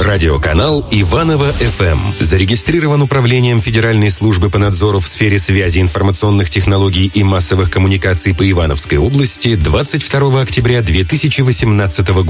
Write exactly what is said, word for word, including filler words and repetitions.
Радиоканал Иваново-эф эм зарегистрирован Управлением Федеральной службы по надзору в сфере связи, информационных технологий и массовых коммуникаций по Ивановской области двадцать второго октября две тысячи восемнадцатого года.